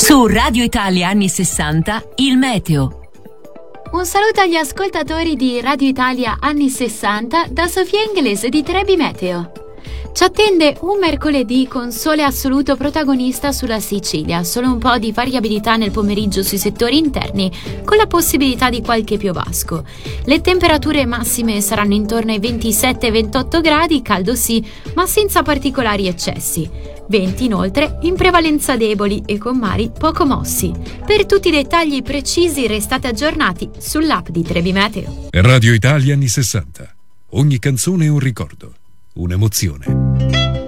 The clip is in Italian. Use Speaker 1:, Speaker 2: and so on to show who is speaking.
Speaker 1: Su Radio Italia anni 60, il meteo.
Speaker 2: Un saluto agli ascoltatori di Radio Italia anni 60 da Sofia Inglese di Trebi Meteo. Ci attende un mercoledì con sole assoluto protagonista sulla Sicilia, solo un po' di variabilità nel pomeriggio sui settori interni, con la possibilità di qualche piovasco. Le temperature massime saranno intorno ai 27-28 gradi, caldo sì, ma senza particolari eccessi. Venti inoltre in prevalenza deboli e con mari poco mossi. Per tutti i dettagli precisi restate aggiornati sull'app di Trebi Meteo.
Speaker 3: Radio Italia anni 60. Ogni canzone è un ricordo, un'emozione.